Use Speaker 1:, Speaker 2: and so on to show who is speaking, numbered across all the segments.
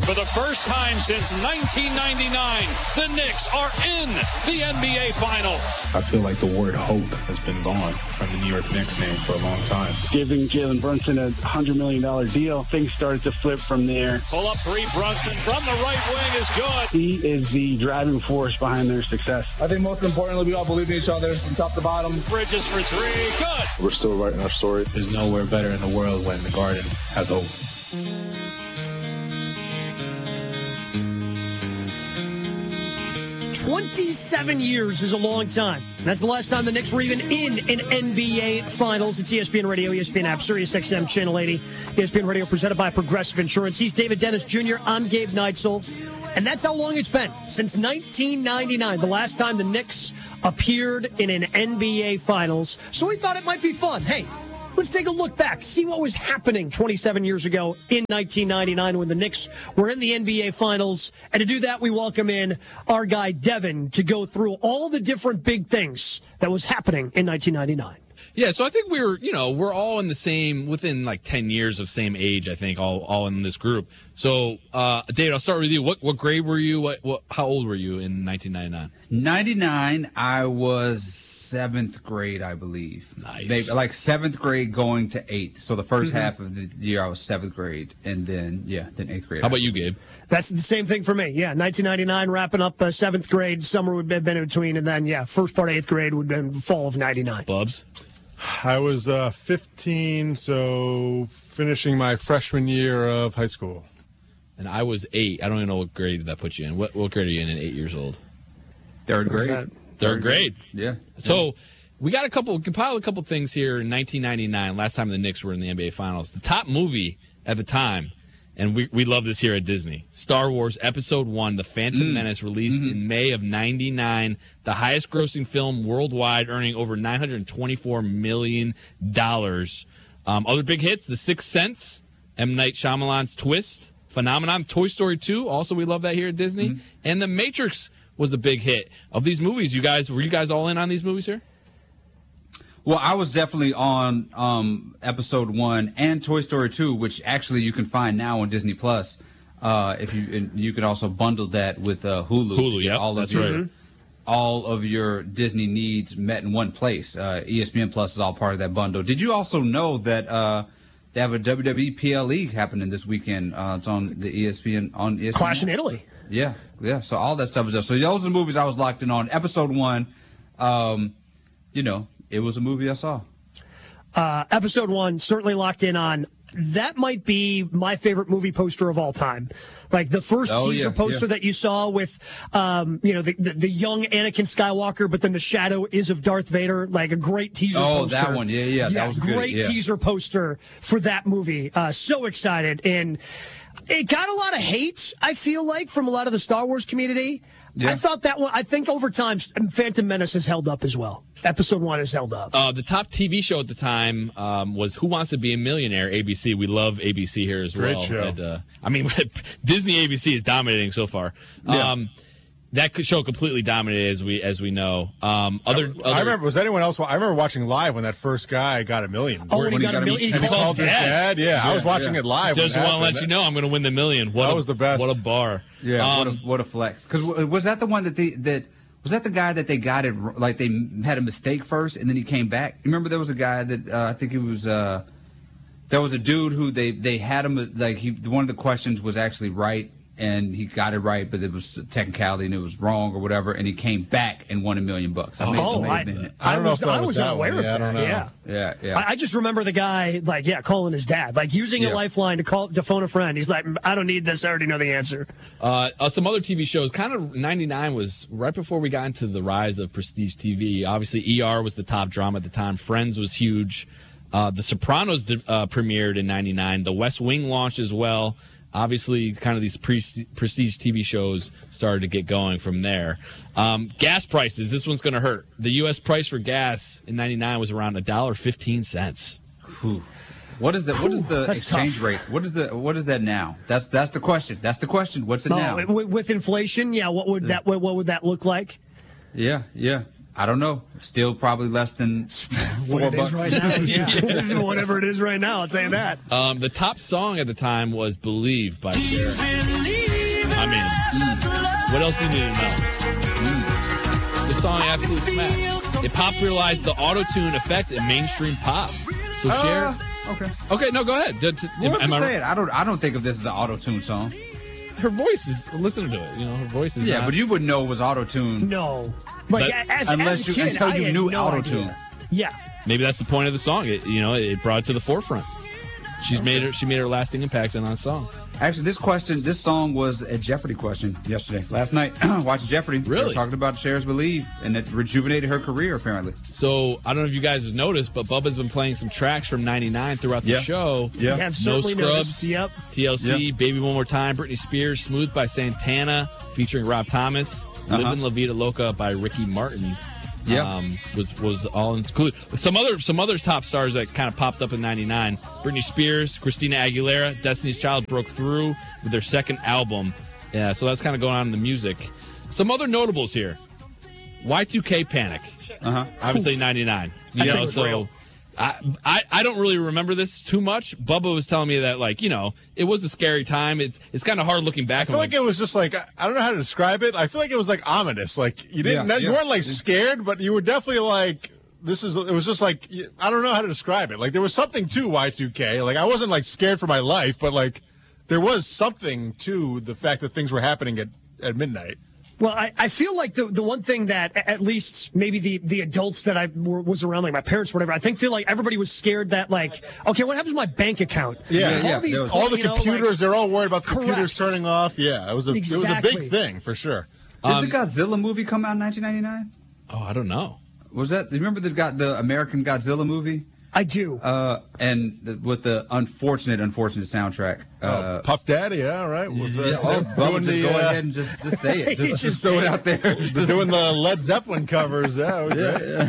Speaker 1: For the first time since 1999, the Knicks are in the NBA Finals.
Speaker 2: I feel like the word hope has been gone from the New York Knicks name for a long time.
Speaker 3: Giving Jalen Brunson a $100 million deal, things started to flip from there.
Speaker 1: Pull up three, Brunson from the right wing is good.
Speaker 3: He is the driving force behind their success.
Speaker 4: I think most importantly, we all believe in each other from top to bottom.
Speaker 1: Bridges for three, good.
Speaker 5: We're still writing our story.
Speaker 2: There's nowhere better in the world when the Garden has hope.
Speaker 6: 27 years is a long time. That's the last time the Knicks were even in an NBA Finals. It's ESPN Radio, ESPN app, Sirius XM, Channel 80. ESPN Radio presented by Progressive Insurance. He's David Dennis Jr. I'm Gabe Neitzel. And that's how long it's been. Since 1999, the last time the Knicks appeared in an NBA Finals. So we thought it might be fun. Hey, let's take a look back, see what was happening 27 years ago in 1999 when the Knicks were in the NBA Finals. And to do that, we welcome in our guy, Devin, to go through all the different big things that was happening in 1999.
Speaker 7: Yeah, so I think we're all in the same, within like 10 years of same age, I think, all in this group. So, David, I'll start with you. What grade were you? How old were you in 1999?
Speaker 8: 99, I was 7th grade, I believe.
Speaker 7: Nice.
Speaker 8: Like 7th grade going to 8th. So the first half of the year I was 7th grade, and then 8th grade.
Speaker 7: How about you, Gabe?
Speaker 6: That's the same thing for me. Yeah, 1999, wrapping up 7th grade. Summer would have been in between, and then, first part of 8th grade would have been fall of 99.
Speaker 7: Bubs?
Speaker 9: I was 15, so finishing my freshman year of high school.
Speaker 7: And I was 8. I don't even know what grade that puts you in. What grade are you in at 8 years old?
Speaker 8: 3rd grade.
Speaker 7: Third grade.
Speaker 8: Yeah.
Speaker 7: So we got compiled a couple things here in 1999, last time the Knicks were in the NBA Finals. The top movie at the time, and we love this here at Disney, Star Wars Episode 1, The Phantom Menace, released in May of 99, the highest grossing film worldwide, earning over $924 million. Other big hits, The Sixth Sense, M. Night Shyamalan's Twist, Phenomenon, Toy Story 2, also we love that here at Disney, and The Matrix was a big hit. Of these movies, were you guys all in on these movies here?
Speaker 8: Well, I was definitely on Episode 1 and Toy Story 2, which actually you can find now on Disney Plus. You can also bundle that with Hulu.
Speaker 7: Hulu, yeah, that's right.
Speaker 8: All of your Disney needs met in one place. ESPN Plus is all part of that bundle. Did you also know that they have a WWE PLE happening this weekend? It's on the ESPN on ESPN.
Speaker 6: Clash in Italy.
Speaker 8: Yeah. So all that stuff is there. So those are the movies I was locked in on. Episode 1, it was a movie I saw.
Speaker 6: Episode 1, certainly locked in on. That might be my favorite movie poster of all time. Like the first teaser poster that you saw with, the young Anakin Skywalker, but then the shadow is of Darth Vader. Like a great teaser poster.
Speaker 8: Oh, that one. Yeah. That was
Speaker 6: great
Speaker 8: good.
Speaker 6: Teaser poster for that movie. So excited. And it got a lot of hate, I feel like, from a lot of the Star Wars community. Yeah. I thought that one, I think over time, Phantom Menace has held up as well. Episode 1 has held up.
Speaker 7: The top TV show at the time was Who Wants to Be a Millionaire, ABC. We love ABC here as well.
Speaker 9: Great show.
Speaker 7: Disney ABC is dominating so far.
Speaker 8: Yeah.
Speaker 7: That show completely dominated, as we know.
Speaker 9: I remember. Was anyone else? I remember watching live when that first guy got $1 million.
Speaker 6: Oh, when he got $1 million,
Speaker 9: he called his dad. Yeah, I was watching it live.
Speaker 7: Just want to let you know, I'm going to win the $1 million.
Speaker 9: That was the best.
Speaker 7: What a bar.
Speaker 8: Yeah, what a flex. Because was that the one was that the guy that they got it, like they had a mistake first and then he came back? You remember there was a guy that I think he was there was a dude who they had him like one of the questions was actually right and he got it right, but it was a technicality and it was wrong or whatever, and he came back and won $1 million.
Speaker 9: I don't know if that was
Speaker 6: unaware of that.
Speaker 9: I don't know.
Speaker 8: Yeah.
Speaker 6: I just remember the guy calling his dad, using a lifeline to phone a friend. He's like, I don't need this. I already know the answer.
Speaker 7: Some other TV shows. Kind of 99 was right before we got into the rise of prestige TV. Obviously, ER was the top drama at the time. Friends was huge. The Sopranos premiered in 99. The West Wing launched as well. Obviously, kind of these prestige TV shows started to get going from there. Gas prices. This one's going to hurt. The U.S. price for gas in 99 was around $1.15.
Speaker 8: What is the exchange
Speaker 6: tough.
Speaker 8: rate? What is that now? That's the question. That's the question. What's it now?
Speaker 6: With inflation, what would that look like?
Speaker 8: Yeah. I don't know. Still probably less than $4
Speaker 6: right now, yeah. Whatever it is right now, I'll tell you that.
Speaker 7: The top song at the time was "Believe" by Cher. I mean, what else do you need to know? The song absolutely smacks. It popularized the auto-tune effect in mainstream pop. So Cher. Okay, no, go ahead.
Speaker 8: What am I saying? I don't think of this as an auto-tune song.
Speaker 7: Her voice is. Listen to it. You know, her voice is.
Speaker 8: Yeah,
Speaker 7: not,
Speaker 8: but you wouldn't know it was auto-tune.
Speaker 6: No. Like,
Speaker 8: unless
Speaker 6: as a kid,
Speaker 8: until
Speaker 6: I
Speaker 8: you
Speaker 6: had
Speaker 8: knew
Speaker 6: no
Speaker 8: auto-tune.
Speaker 6: idea. Yeah.
Speaker 7: Maybe that's the point of the song. It brought it to the forefront. She made her lasting impact on that song.
Speaker 8: Actually, this song was a Jeopardy question last night. Watching Jeopardy.
Speaker 7: Really?
Speaker 8: They were talking about Cher's "Believe," and it rejuvenated her career, apparently.
Speaker 7: So, I don't know if you guys have noticed, but Bubba's been playing some tracks from 99 throughout the show.
Speaker 6: Yeah. You have
Speaker 7: No
Speaker 6: certainly
Speaker 7: Scrubs,
Speaker 6: noticed. Yep.
Speaker 7: TLC, Baby One More Time, Britney Spears, Smooth by Santana, featuring Rob Thomas, Livin' La Vida Loca by Ricky Martin. Was all included. Some other top stars that kind of popped up in 99. Britney Spears, Christina Aguilera, Destiny's Child broke through with their second album. Yeah, so that's kind of going on in the music. Some other notables here. Y2K Panic. Obviously 99. You know, so I don't really remember this too much. Bubba was telling me that, like, you know, it was a scary time. It's kind of hard looking back.
Speaker 9: I feel like it was just like, I don't know how to describe it. I feel like it was like ominous. Like you weren't like scared, but you were definitely like, it was just like, I don't know how to describe it. Like there was something to Y2K. Like I wasn't like scared for my life, but like there was something to the fact that things were happening at midnight.
Speaker 6: Well, I feel like the one thing that at least maybe the adults that I was around, like my parents, whatever, I think feel like everybody was scared that, like, okay, what happens to my bank account?
Speaker 9: Yeah, all the computers, they're all worried about the computers turning off. Yeah, it was a big thing for sure.
Speaker 8: Did the Godzilla movie come out in 1999?
Speaker 7: Oh, I don't know.
Speaker 8: Was that? Remember the American Godzilla movie?
Speaker 6: I do.
Speaker 8: And with the unfortunate soundtrack.
Speaker 9: Puff Daddy, yeah, right. With
Speaker 8: go ahead and just say it. Just throw it out there.
Speaker 9: Doing the Led Zeppelin covers, yeah.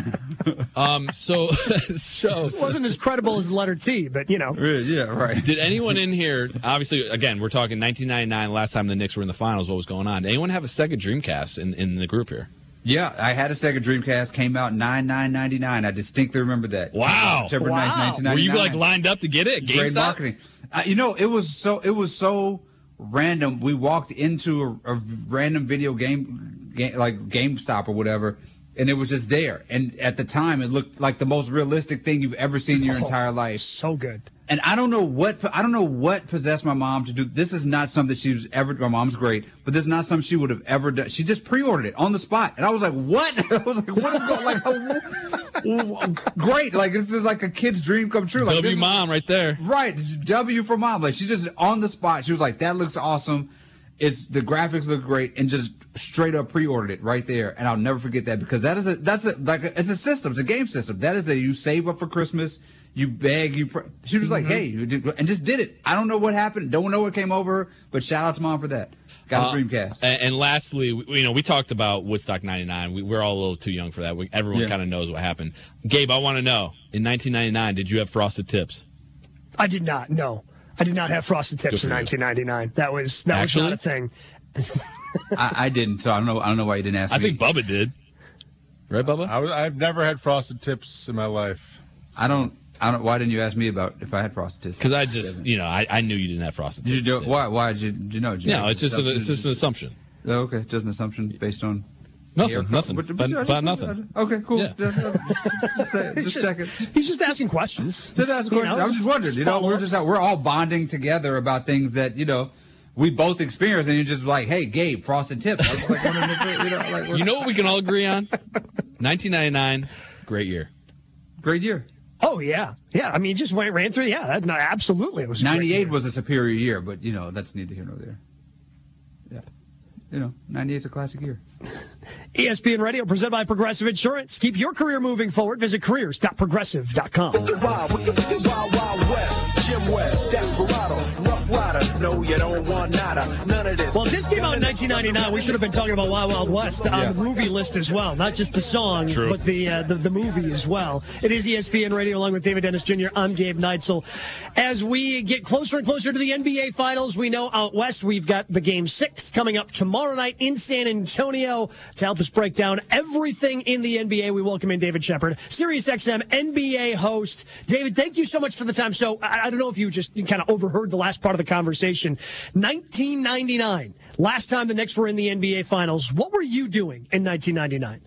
Speaker 7: So
Speaker 6: This wasn't as credible as letter T, but you know.
Speaker 8: Yeah, right.
Speaker 7: Did anyone in here, obviously, again, we're talking 1999, last time the Knicks were in the finals, what was going on? Did anyone have a Sega Dreamcast in the group here?
Speaker 8: Yeah, I had a Sega Dreamcast, came out 9/9/99. I distinctly remember that.
Speaker 7: Wow.
Speaker 8: September 9th, 1999.
Speaker 7: Were you like lined up to get it?
Speaker 8: Great marketing. It was so random. We walked into a random video game like GameStop or whatever, and it was just there. And at the time, it looked like the most realistic thing you've ever seen in your entire life.
Speaker 6: So good.
Speaker 8: And I don't know what possessed my mom to do. This is not something she was ever. My mom's great, but this is not something she would have ever done. She just pre-ordered it on the spot, and I was like, "What?" I was like, "What is going? Like, great! Like this is like a kid's dream come true." Like
Speaker 7: W mom right there.
Speaker 8: Right, W for mom. Like she just on the spot. She was like, "That looks awesome. The graphics look great," and just straight up pre-ordered it right there. And I'll never forget that because it's a system. It's a game system. That is you save up for Christmas. You beg, she was like, hey, and just did it. I don't know what happened. Don't know what came over her, but shout out to mom for that. Got a Dreamcast.
Speaker 7: And lastly, we talked about Woodstock 99. We're all a little too young for that. Everyone kind of knows what happened. Gabe, I want to know, in 1999, did you have Frosted Tips?
Speaker 6: I did not, no. I did not have Frosted Tips in 1999. That was not a thing.
Speaker 8: I didn't, so I don't know why you didn't ask me.
Speaker 7: I think Bubba did. Right, Bubba?
Speaker 9: I've never had Frosted Tips in my life.
Speaker 8: I don't. Why didn't you ask me about if I had Frosted Tips?
Speaker 7: Because I just, I knew you didn't have Frosted Tips.
Speaker 8: Did you do it? Why did you know?
Speaker 7: No, it's just an assumption.
Speaker 8: Oh, okay, just an assumption based on
Speaker 7: nothing. About nothing.
Speaker 8: Okay, cool.
Speaker 7: Yeah.
Speaker 8: Just checking.
Speaker 6: He's just asking questions.
Speaker 8: Just asking questions. I was just wondering. We're all bonding together about things that we both experienced, and you're just like, hey, Gabe, Frosted Tips. I was like,
Speaker 7: you know what we can all agree on? 1999, great year.
Speaker 8: Great year.
Speaker 6: Oh, yeah. Yeah, I mean, you just ran through, absolutely. It was
Speaker 8: 98 was a superior year, but, that's neither here nor there. Yeah. 98 is a classic year.
Speaker 6: ESPN Radio, presented by Progressive Insurance. Keep your career moving forward. Visit careers.progressive.com.
Speaker 5: Wild West, Jim West, Desperado, Rough Rider, No, you don't want nada. None of this.
Speaker 6: Well, this came out in 1999. We should have been talking about Wild Wild West on the movie list as well. Not just the song, but the movie as well. It is ESPN Radio along with David Dennis Jr. I'm Gabe Neitzel. As we get closer and closer to the NBA Finals, we know out west we've got the Game 6 coming up tomorrow night in San Antonio. To help us break down everything in the NBA, we welcome in David Shepard, SiriusXM NBA host. David, thank you so much for the time. So I don't know if you just kind of overheard the last part of the conversation. 1999, last time the Knicks were in the NBA Finals. What were you doing in 1999?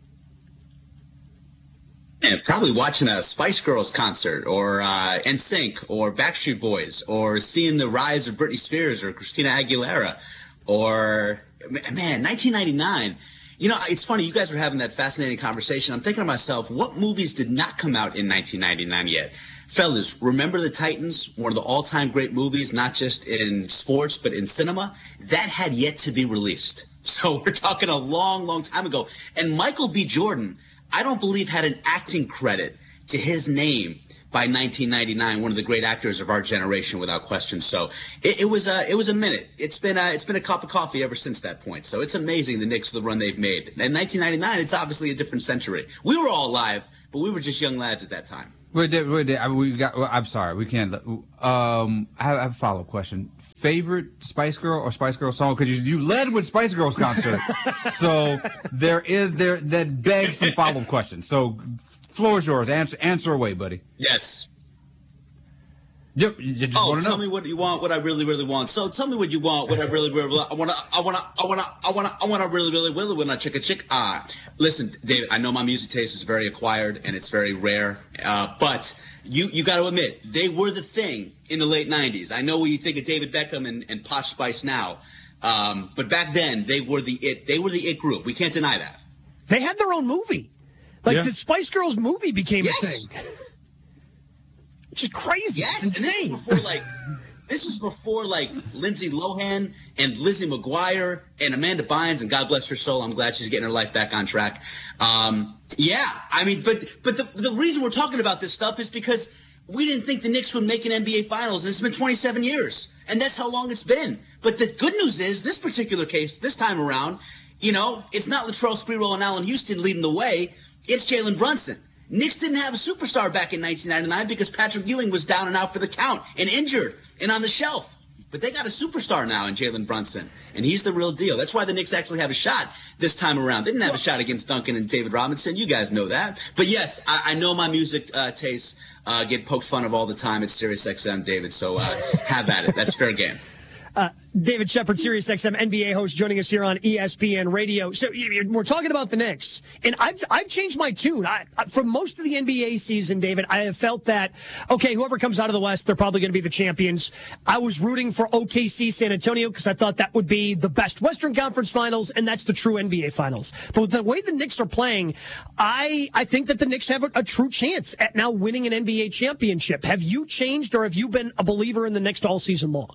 Speaker 10: And probably watching a Spice Girls concert or NSYNC or Backstreet Boys or seeing the rise of Britney Spears or Christina Aguilera or, man, 1999. You know, it's funny. You guys were having that fascinating conversation. I'm thinking to myself, what movies did not come out in 1999 yet? Fellas, remember the Titans, one of the all-time great movies, not just in sports, but in cinema? That had yet to be released. So we're talking a long, long time ago. And Michael B. Jordan, I don't believe had an acting credit to his name by 1999, one of the great actors of our generation, without question. So it was a minute. It's been a cup of coffee ever since that point. So it's amazing the Knicks, the run they've made. In 1999, it's obviously a different century. We were all alive, but we were just young lads at that time.
Speaker 8: I'm sorry, we can't. I have a follow-up question. Favorite Spice Girl or Spice Girl song? Because you led with Spice Girls concert, so that begs some follow-up questions. So, floor is yours. Answer away, buddy.
Speaker 10: Yes.
Speaker 8: Yep. You just want to know.
Speaker 10: Tell me what you want. What I really, really want. So tell me what you want. What I really, really want. I want to really, really when I chick. Listen, David. I know my music taste is very acquired and it's very rare. But you got to admit they were the thing in the late '90s. I know you think of David Beckham and Posh Spice now, but back then they were the it. They were the it group. We can't deny that.
Speaker 6: They had their own movie. The Spice Girls movie became a thing. Which is crazy.
Speaker 10: Yes,
Speaker 6: it's insane.
Speaker 10: And this is before Lindsay Lohan and Lizzie McGuire and Amanda Bynes, and God bless her soul. I'm glad she's getting her life back on track. Yeah, I mean, but the reason we're talking about this stuff is because we didn't think the Knicks would make an NBA Finals, and it's been 27 years, and that's how long it's been. But the good news is, this particular case, this time around, it's not Latrell Sprewell and Allen Houston leading the way. It's Jalen Brunson. Knicks didn't have a superstar back in 1999 because Patrick Ewing was down and out for the count and injured and on the shelf. But they got a superstar now in Jalen Brunson, and he's the real deal. That's why the Knicks actually have a shot this time around. They didn't have a shot against Duncan and David Robinson. You guys know that. But, yes, I know my music tastes get poked fun of all the time. It's SiriusXM, David, so have at it. That's fair game.
Speaker 6: David Shepard, SiriusXM NBA host, joining us here on ESPN Radio. So we're talking about the Knicks, and I've changed my tune. For most of the NBA season, David, I have felt that, okay, whoever comes out of the West, they're probably going to be the champions. I was rooting for OKC San Antonio because I thought that would be the best Western Conference Finals, and that's the true NBA Finals. But with the way the Knicks are playing, I think that the Knicks have a true chance at now winning an NBA championship. Have you changed, or have you been a believer in the Knicks all season long?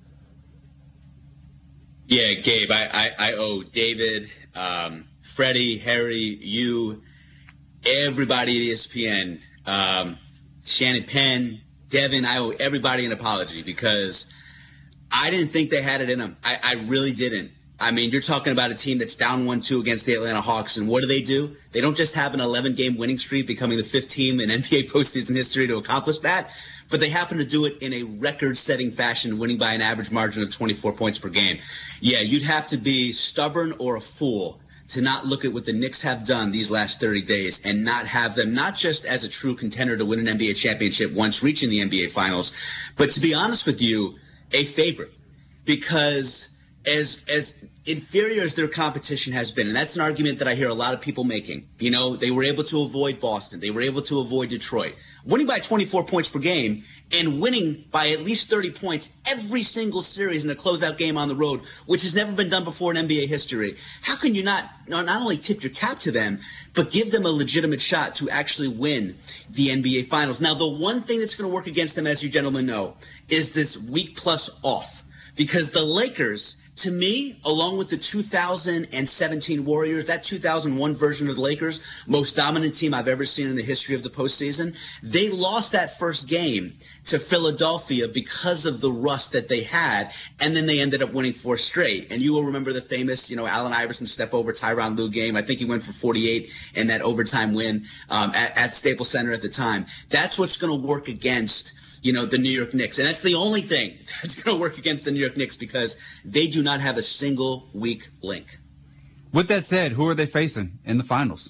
Speaker 10: Yeah, Gabe, I owe David, Freddie, Harry, you, everybody at ESPN, Shannon Penn, Devin, I owe everybody an apology because I didn't think they had it in them. I really didn't. I mean, you're talking about a team that's down 1-2 against the Atlanta Hawks, and what do? They don't just have an 11-game winning streak, becoming the fifth team in NBA postseason history to accomplish that, but they happen to do it in a record-setting fashion, winning by an average margin of 24 points per game. Yeah, you'd have to be stubborn or a fool to not look at what the Knicks have done these last 30 days and not have them not just as a true contender to win an NBA championship once reaching the NBA Finals, but to be honest with you, a favorite. Because as inferior as their competition has been, and that's an argument that I hear a lot of people making. They were able to avoid Boston. They were able to avoid Detroit. Winning by 24 points per game and winning by at least 30 points every single series in a closeout game on the road, which has never been done before in NBA history. How can you not only tip your cap to them, but give them a legitimate shot to actually win the NBA Finals? Now, the one thing that's going to work against them, as you gentlemen know, is this week plus off. Because the Lakers to me, along with the 2017 Warriors, that 2001 version of the Lakers, most dominant team I've ever seen in the history of the postseason, they lost that first game to Philadelphia because of the rust that they had, and then they ended up winning 4 straight. And you will remember the famous, Allen Iverson step over Tyronn Lue game. I think he went for 48 in that overtime win at Staples Center at the time. That's what's going to work against the New York Knicks. And that's the only thing that's going to work against the New York Knicks because they do not have a single weak link.
Speaker 8: With that said, who are they facing in the finals?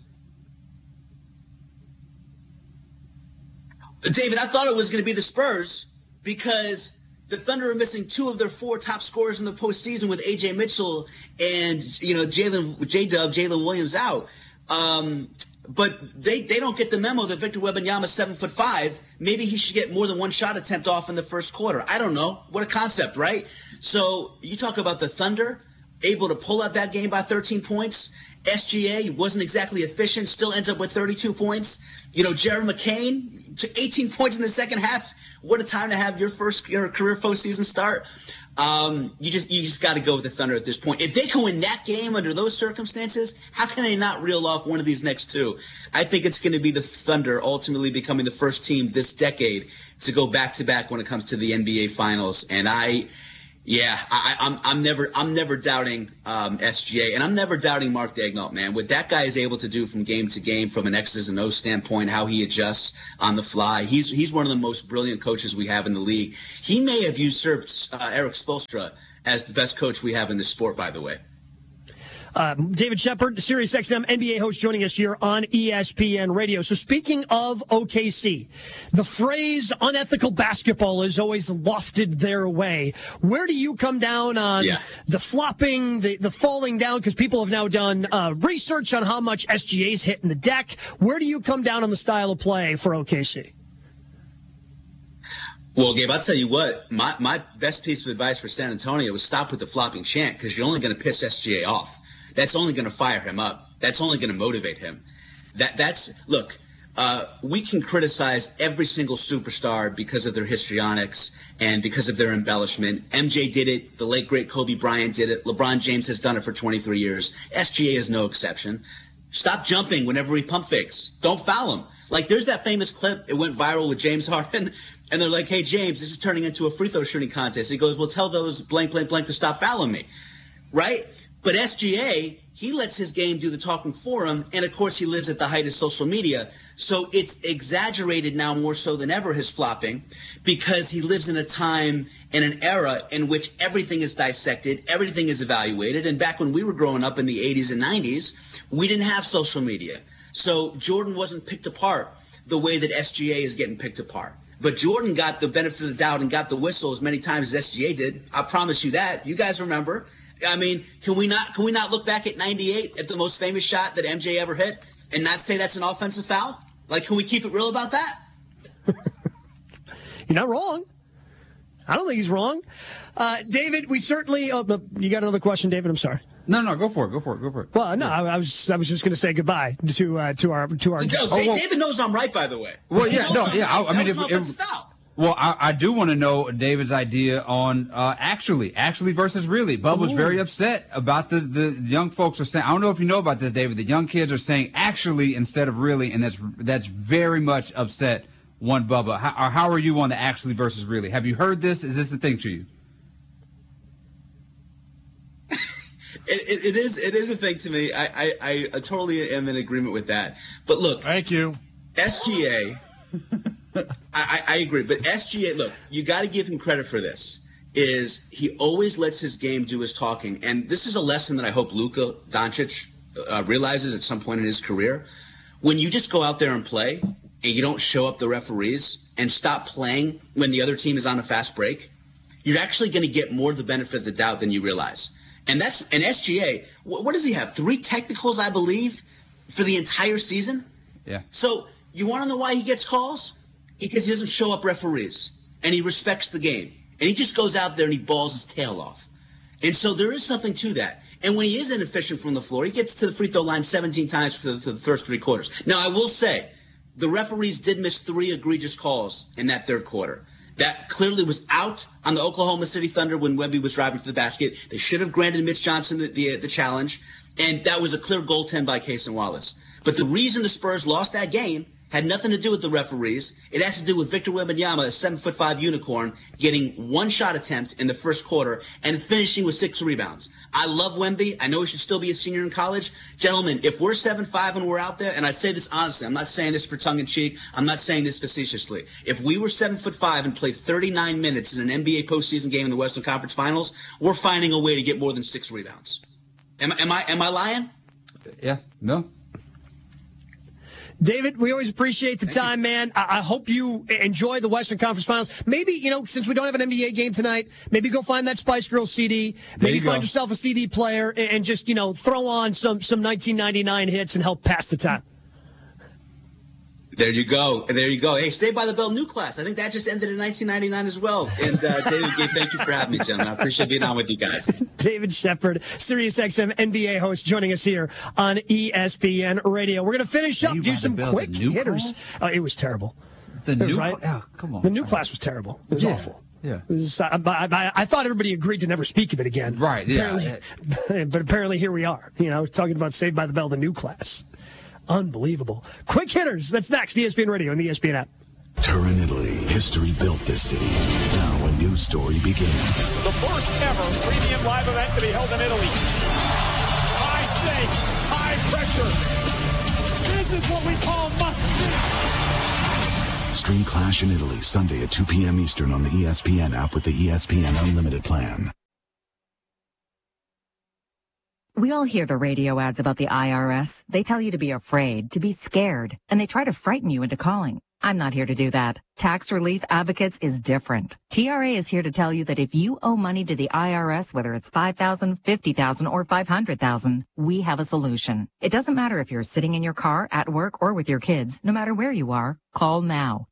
Speaker 10: David, I thought it was going to be the Spurs because the Thunder are missing 2 of their 4 top scorers in the postseason with A.J. Mitchell and, Jalen Williams out. But they don't get the memo that Victor Wembanyama's 7'5". Maybe he should get more than 1 shot attempt off in the first quarter. I don't know. What a concept, right? So you talk about the Thunder able to pull out that game by 13 points. SGA wasn't exactly efficient, still ends up with 32 points. Jared McCain, 18 points in the second half. What a time to have your career postseason start. You just got to go with the Thunder at this point. If they can win that game under those circumstances, how can they not reel off one of these next 2? I think it's going to be the Thunder ultimately becoming the first team this decade to go back-to-back when it comes to the NBA Finals. And I'm never doubting SGA, and I'm never doubting Mark Daigneault, man. What that guy is able to do from game to game, from an X's and O's standpoint, how he adjusts on the fly, he's one of the most brilliant coaches we have in the league. He may have usurped Eric Spoelstra as the best coach we have in this sport, by the way.
Speaker 6: David Shepard, SiriusXM NBA host, joining us here on ESPN Radio. So speaking of OKC, the phrase unethical basketball is always lofted their way. Where do you come down on the flopping, the falling down? Because people have now done research on how much SGA's hitting the deck. Where do you come down on the style of play for OKC?
Speaker 10: Well, Gabe, I'll tell you what, my best piece of advice for San Antonio was stop with the flopping chant because you're only going to piss SGA off. That's only going to fire him up. That's only going to motivate him. Look, we can criticize every single superstar because of their histrionics and because of their embellishment. MJ did it. The late, great Kobe Bryant did it. LeBron James has done it for 23 years. SGA is no exception. Stop jumping whenever he pump fakes. Don't foul him. Like, there's that famous clip. It went viral with James Harden. And they're like, hey, James, this is turning into a free throw shooting contest. He goes, well, tell those blank, blank, blank to stop fouling me. Right? But SGA, he lets his game do the talking for him. And, of course, he lives at the height of social media. So it's exaggerated now more so than ever, his flopping, because he lives in a time and an era in which everything is dissected, everything is evaluated. And back when we were growing up in the 80s and 90s, we didn't have social media. So Jordan wasn't picked apart the way that SGA is getting picked apart. But Jordan got the benefit of the doubt and got the whistle as many times as SGA did. I promise you that. You guys remember. I mean, can we not look back at 98 at the most famous shot that MJ ever hit and not say that's an offensive foul? Like, can we keep it real about that?
Speaker 6: You're not wrong. I don't think he's wrong. David, we certainly you got another question, David? I'm sorry.
Speaker 8: No, go for it.
Speaker 6: Well, no, I was just going to say goodbye to our
Speaker 10: David knows I'm right, by the way.
Speaker 8: Well, foul. Well, I do want to know David's idea on actually versus really. Bubba was very upset about the young folks are saying. I don't know if you know about this, David. The young kids are saying actually instead of really, and that's very much upset one Bubba. How are you on the actually versus really? Have you heard this? Is this a thing to you?
Speaker 10: It is a thing to me. I totally am in agreement with that. But look,
Speaker 9: thank you,
Speaker 10: SGA. I agree, but SGA, look, you got to give him credit for this. Is he always lets his game do his talking, and this is a lesson that I hope Luka Doncic realizes at some point in his career. When you just go out there and play, and you don't show up the referees and stop playing when the other team is on a fast break, you're actually going to get more of the benefit of the doubt than you realize. And SGA, what does he have? 3 technicals, I believe, for the entire season?
Speaker 8: Yeah.
Speaker 10: So you want to know why he gets calls? Because he doesn't show up referees, and he respects the game. And he just goes out there and he balls his tail off. And so there is something to that. And when he is inefficient from the floor, he gets to the free throw line 17 times for the first 3 quarters. Now, I will say, the referees did miss 3 egregious calls in that third quarter. That clearly was out on the Oklahoma City Thunder when Wemby was driving to the basket. They should have granted Mitch Johnson the challenge, and that was a clear goaltend by Cason Wallace. But the reason the Spurs lost that game had nothing to do with the referees. It has to do with Victor Wembanyama, a 7'5" unicorn, getting one shot attempt in the first quarter and finishing with 6 rebounds. I love Wemby. I know he should still be a senior in college. Gentlemen, if we're 7'5" and we're out there, and I say this honestly, I'm not saying this for tongue-in-cheek, I'm not saying this facetiously. If we were 7'5" and played 39 minutes in an NBA postseason game in the Western Conference Finals, we're finding a way to get more than 6 rebounds. Am I lying?
Speaker 8: Yeah, no.
Speaker 6: David, we always appreciate the time, man. I hope you enjoy the Western Conference Finals. Maybe, since we don't have an NBA game tonight, maybe go find that Spice Girls CD. Maybe find yourself a CD player and just, throw on some 1999 hits and help pass the time.
Speaker 10: There you go. Hey, Saved by the Bell new class. I think that just ended in 1999 as well. And David, thank you for having me, gentlemen. I appreciate being on with you guys.
Speaker 6: David Shepard, SiriusXM NBA host, joining us here on ESPN Radio. We're going to finish up, do some quick hitters. It was terrible.
Speaker 8: Come on.
Speaker 6: The new class was terrible. It was awful.
Speaker 8: Yeah.
Speaker 6: It was, I thought everybody agreed to never speak of it again.
Speaker 8: Right, yeah.
Speaker 6: But apparently here we are, talking about Saved by the Bell, the new class. Unbelievable. Quick hitters. That's next. ESPN Radio and the ESPN app.
Speaker 11: Turin, Italy. History built this city. Now a new story begins.
Speaker 12: The first ever premium live event to be held in Italy. High stakes, high pressure. This is what we call must-see.
Speaker 11: Stream Clash in Italy Sunday at 2 p.m. Eastern on the ESPN app with the ESPN Unlimited plan.
Speaker 13: We all hear the radio ads about the IRS. They tell you to be afraid, to be scared, and they try to frighten you into calling. I'm not here to do that. Tax Relief Advocates is different. TRA is here to tell you that if you owe money to the IRS, whether it's $5,000, $50,000, or $500,000, we have a solution. It doesn't matter if you're sitting in your car, at work, or with your kids. No matter where you are, call now.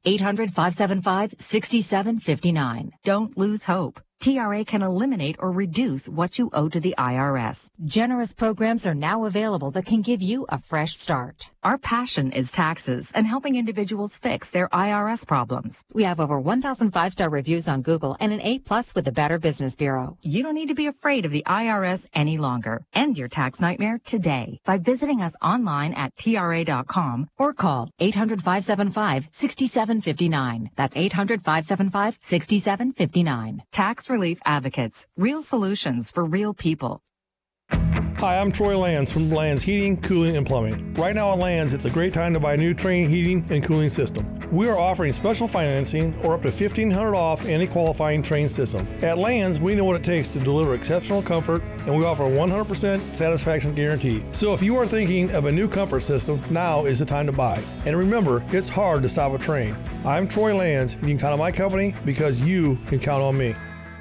Speaker 13: 800-575-6759. Don't lose hope. TRA can eliminate or reduce what you owe to the IRS. Generous programs are now available that can give you a fresh start. Our passion is taxes and helping individuals fix their IRS problems. We have over 1,000 5-star reviews on Google and an A+ with the Better Business Bureau. You don't need to be afraid of the IRS any longer. End your tax nightmare today by visiting us online at TRA.com or call 800-575-6759. That's 800-575-6759. Tax Relief Advocates. Real solutions for real people.
Speaker 14: Hi, I'm Troy Lands from Lands Heating, Cooling, and Plumbing. Right now at Lands, it's a great time to buy a new Trane heating and cooling system. We are offering special financing or up to $1,500 off any qualifying Trane system. At Lands, we know what it takes to deliver exceptional comfort, and we offer a 100% satisfaction guarantee. So if you are thinking of a new comfort system, now is the time to buy. And remember, it's hard to stop a Trane. I'm Troy Lands, and you can count on my company because you can count on me.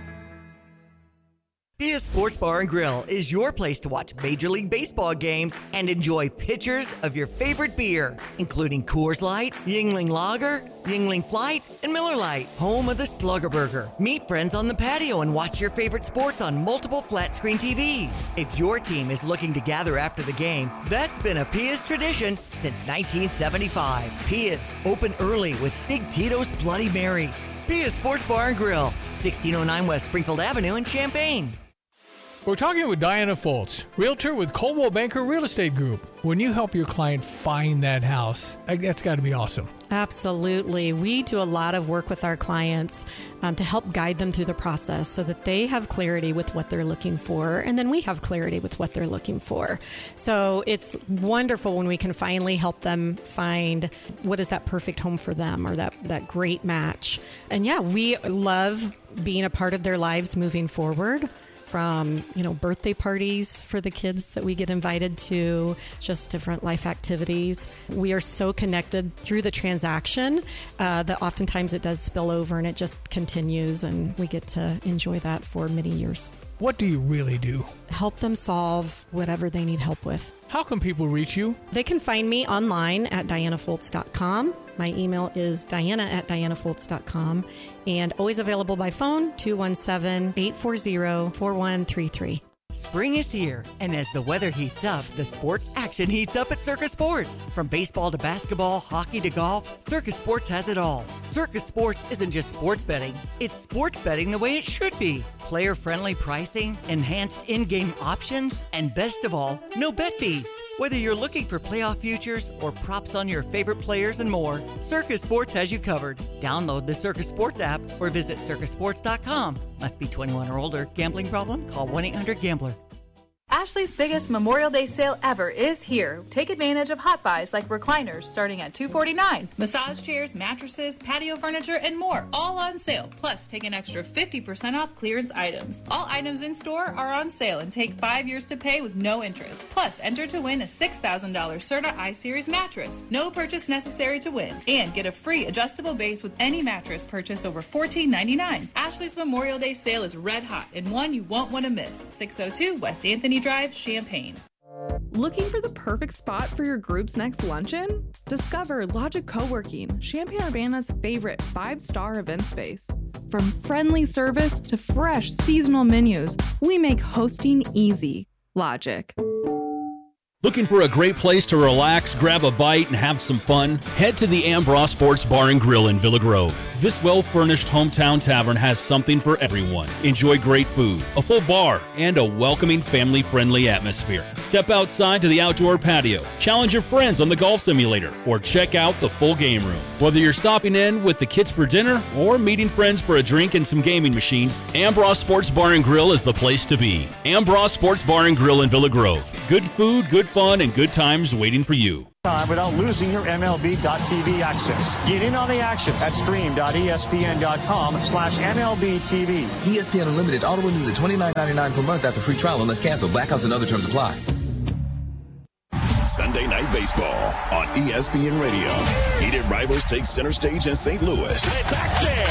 Speaker 15: Pia Sports Bar and Grill is your place to watch Major League Baseball games and enjoy pitchers of your favorite beer, including Coors Light, Yuengling Lager, Yuengling Flight, and Miller Lite, home of the Slugger Burger. Meet friends on the patio and watch your favorite sports on multiple flat-screen TVs. If your team is looking to gather after the game, that's been a Pia's tradition since 1975. Pia's, open early with Big Tito's Bloody Marys. Pia's Sports Bar and Grill, 1609 West Springfield Avenue in Champaign.
Speaker 16: We're talking with Diana Foltz, realtor with Coldwell Banker Real Estate Group. When you help your client find that house, that's got to be awesome.
Speaker 17: Absolutely. We do a lot of work with our clients to help guide them through the process so that they have clarity with what they're looking for, and then we have clarity with what they're looking for. So it's wonderful when we can finally help them find what is that perfect home for them or that great match. And yeah, we love being a part of their lives moving forward. From, birthday parties for the kids that we get invited to, just different life activities. We are so connected through the transaction that oftentimes it does spill over and it just continues, and we get to enjoy that for many years.
Speaker 16: What do you really do?
Speaker 17: Help them solve whatever they need help with.
Speaker 16: How can people reach you?
Speaker 17: They can find me online at DianaFoltz.com. My email is Diana@DianaFoltz.com. And always available by phone, 217-840-4133.
Speaker 15: Spring is here, and as the weather heats up, the sports action heats up at Circus Sports. From baseball to basketball, hockey to golf, Circus Sports has it all. Circus Sports isn't just sports betting, it's sports betting the way it should be. Player-friendly pricing, enhanced in-game options, and best of all, no bet fees. Whether you're looking for playoff futures or props on your favorite players and more, Circus Sports has you covered. Download the Circus Sports app or visit circusports.com. Must be 21 or older. Gambling problem? Call 1-800-GAMBLER.
Speaker 18: Ashley's biggest Memorial Day sale ever is here. Take advantage of hot buys like recliners starting at $249, massage chairs, mattresses, patio furniture, and more, all on sale. Plus, take an extra 50% off clearance items. All items in store are on sale and take 5 years to pay with no interest. Plus, enter to win a $6,000 Serta I-Series mattress. No purchase necessary to win. And get a free adjustable base with any mattress purchase over $14.99. Ashley's Memorial Day sale is red hot and one you won't want to miss. 602 West Anthony Drive, Champaign.
Speaker 19: Looking for the perfect spot for your group's next luncheon? Discover Logic Co-working, Champaign-Urbana's favorite 5-star event space. From friendly service to fresh seasonal menus, we make hosting easy. Logic.
Speaker 20: Looking for a great place to relax, grab a bite, and have some fun? Head to the Ambrose Sports Bar and Grill in Villa Grove. This well-furnished hometown tavern has something for everyone. Enjoy great food, a full bar, and a welcoming, family-friendly atmosphere. Step outside to the outdoor patio, challenge your friends on the golf simulator, or check out the full game room. Whether you're stopping in with the kids for dinner or meeting friends for a drink and some gaming machines, Ambrose Sports Bar and Grill is the place to be. Ambrose Sports Bar and Grill in Villa Grove. Good food, good fun, and good times waiting for you.
Speaker 12: Without losing your MLB.TV access. Get in on the action at stream.espn.com/MLBTV.
Speaker 21: ESPN Unlimited Auto News at $29.99 per month after free trial unless canceled. Blackouts and other terms apply.
Speaker 22: Sunday Night Baseball on ESPN Radio. Heated rivals take center stage in St. Louis.
Speaker 12: Back there.